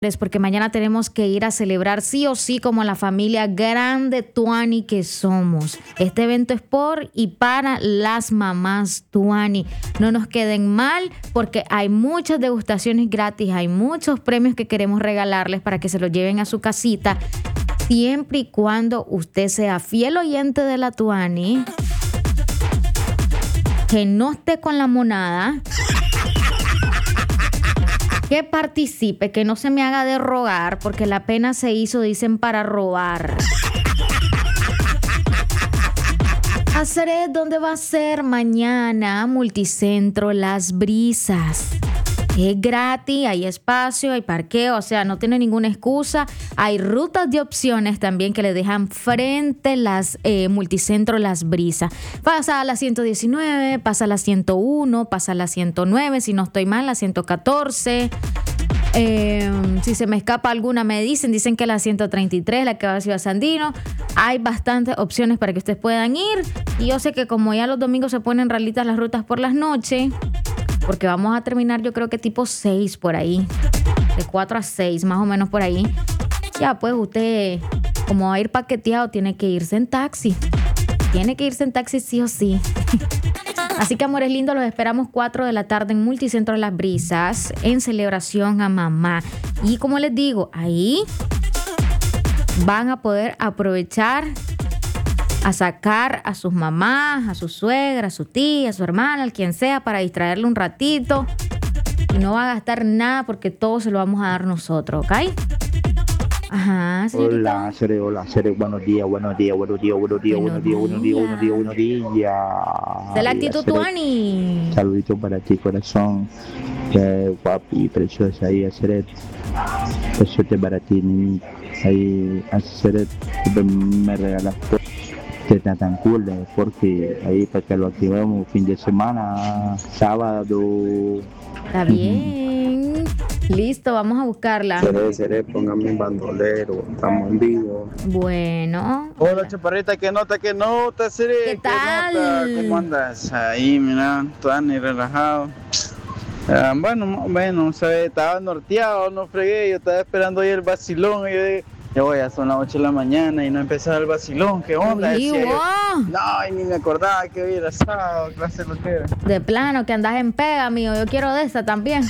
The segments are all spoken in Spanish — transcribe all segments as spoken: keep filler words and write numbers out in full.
porque mañana tenemos que ir a celebrar sí o sí como la familia grande Tuani que somos. Este evento es por y para las mamás Tuani. No nos queden mal porque hay muchas degustaciones gratis, hay muchos premios que queremos regalarles para que se los lleven a su casita, siempre y cuando usted sea fiel oyente de la Tuani, que no esté con la monada, que participe, que no se me haga de rogar, porque la pena se hizo, dicen, para robar. Haceré dónde va a ser mañana, Multicentro Las Brisas. Es gratis, hay espacio, hay parqueo, o sea, no tiene ninguna excusa. Hay rutas de opciones también que le dejan frente las eh, Multicentro Las Brisas. Pasa a la ciento diecinueve, pasa a la ciento uno, pasa a la ciento nueve, si no estoy mal, la ciento catorce. Eh, si se me escapa alguna me dicen, dicen que la ciento treinta y tres, la que va a Ciudad Sandino. Hay bastantes opciones para que ustedes puedan ir. Y yo sé que como ya los domingos se ponen realitas las rutas por las noches, porque vamos a terminar yo creo que tipo seis por ahí, de cuatro a seis más o menos por ahí. Ya pues usted, como va a ir paqueteado, tiene que irse en taxi. Tiene que irse en taxi sí o sí. Así que, amores lindos, los esperamos cuatro de la tarde en Multicentro Las Brisas en celebración a mamá. Y como les digo, ahí van a poder aprovechar a sacar a sus mamás, a su suegra, a su tía, a su hermana, al quien sea, para distraerle un ratito. Y no va a gastar nada porque todo se lo vamos a dar nosotros, ¿ok? Ajá, señorita. Hola, Cere, hola, Cere, buenos días, buenos días, buenos días, buenos días, buenos días, buenos días, buenos días, buenos días. De la actitud Tuani. Saludito para ti, corazón. Qué guapi, preciosa ahí, Cere. Preciosa para ti, niñita. Ahí, Cere, me regalaste. Está tan cool, porque ahí para que lo activemos fin de semana, sábado. Está bien. Listo, vamos a buscarla. Seré, seré, póngame un bandolero, estamos en vivo. Bueno. Hola, chaparrita, ¿qué nota, qué nota, Seré? ¿Qué tal? Nota? ¿Cómo andas? Ahí, mira, Tuani, relajado. Ah, bueno, bueno, ¿sabes? Estaba norteado, no fregué, yo estaba esperando ahí el vacilón y yo dije, ya voy, ya son las ocho de la mañana y no empezaba el vacilón, ¿qué onda? Decía yo, no, y ni me acordaba que hoy era sábado, clase lo que era. De plano, que andas en pega, amigo, yo quiero de esa también.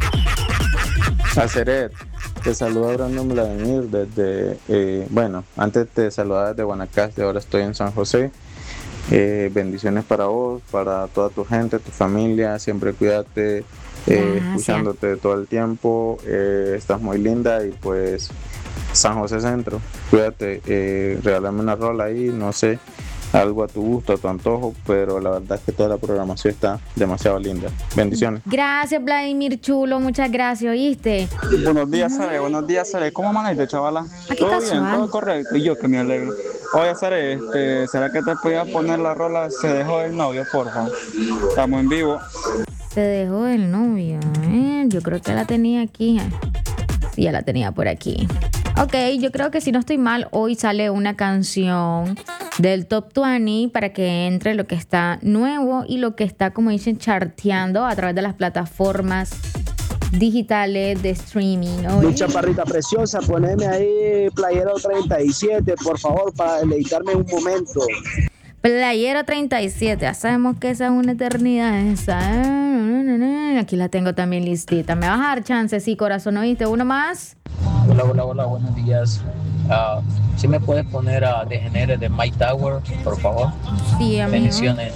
Aceret, te saluda Brandon Vladimir desde, eh, bueno, antes te saludaba desde Guanacaste, ahora estoy en San José. Eh, bendiciones para vos, para toda tu gente, tu familia, siempre cuídate, eh, escuchándote todo el tiempo, eh, estás muy linda y pues San José Centro, cuídate, eh, regálame una rola ahí, no sé, algo a tu gusto, a tu antojo, pero la verdad es que toda la programación está demasiado linda. Bendiciones. Gracias, Vladimir Chulo, muchas gracias, ¿oíste? Buenos días, Sare, buenos días, Sare. ¿Cómo amanece, chavala? Aquí ¿Todo está bien? suave. ¿Todo correcto? Y yo que me alegro. Oye, Sare, este, ¿será que te podía poner la rola Se dejó el novio, porfa? Estamos en vivo. Se dejó el novio, ¿eh? Yo creo que la tenía aquí. Sí, ya la tenía por aquí. Ok, yo creo que si no estoy mal, hoy sale una canción del Top veinte para que entre lo que está nuevo y lo que está, como dicen, charteando a través de las plataformas digitales de streaming. Mi chaparrita preciosa, poneme ahí Playero treinta y siete, por favor, para deleitarme un momento. Playero treinta y siete, ya sabemos que esa es una eternidad esa. Aquí la tengo también listita. ¿Me vas a dar chance? Sí, corazón, ¿oíste? ¿Uno más? Hola, hola, hola, buenos días. Uh, ¿Sí me puedes poner a uh, Degenere de Mike Tower, por favor? Sí, amigo. Bendiciones.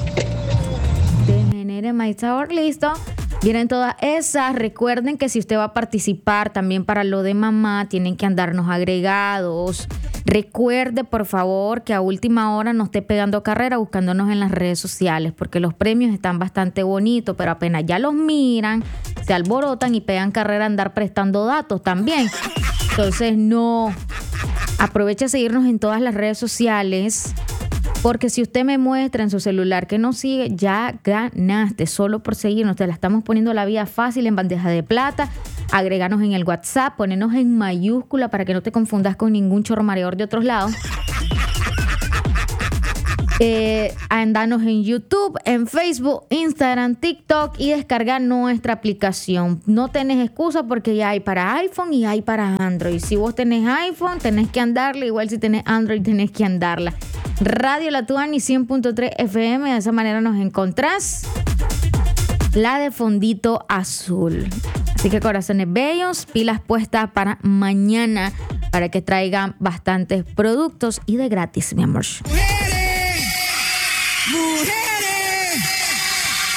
Degenere Mike Tower, listo. Vienen todas esas. Recuerden que si usted va a participar también para lo de mamá, tienen que andarnos agregados. Recuerde, por favor, que a última hora no esté pegando carrera buscándonos en las redes sociales, porque los premios están bastante bonitos, pero apenas ya los miran, se alborotan y pegan carrera a andar prestando datos también. Entonces, no. Aproveche a seguirnos en todas las redes sociales, porque si usted me muestra en su celular que no sigue, ya ganaste solo por seguirnos. Te la estamos poniendo la vida fácil en bandeja de plata. Agreganos en el WhatsApp, ponernos en mayúscula para que no te confundas con ningún chorro mareador de otros lados. Eh, andanos en YouTube, en Facebook, Instagram, TikTok y descargar nuestra aplicación. No tenés excusa porque ya hay para iPhone y hay para Android. Si vos tenés iPhone, tenés que andarla. Igual si tenés Android, tenés que andarla. Radio La Tuani cien punto tres F M. De esa manera nos encontrás. La de fondito azul. Así que corazones bellos, pilas puestas para mañana para que traigan bastantes productos y de gratis, mi amor. Mujeres, mujeres.